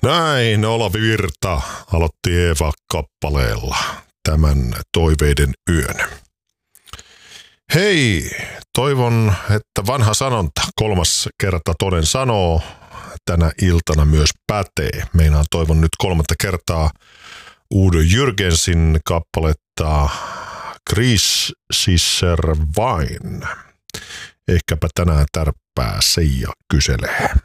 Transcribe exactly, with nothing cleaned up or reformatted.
Näin Olavi Virta aloitti Eeva-kappaleella tämän toiveiden yön. Hei, toivon, että vanha sanonta kolmas kerta toden sanoo tänä iltana myös pätee. Meinaan toivon nyt kolmatta kertaa Udo Jürgensin kappaletta Chris Sisser Vain. Ehkäpä tänään tärppää Seija kyselee.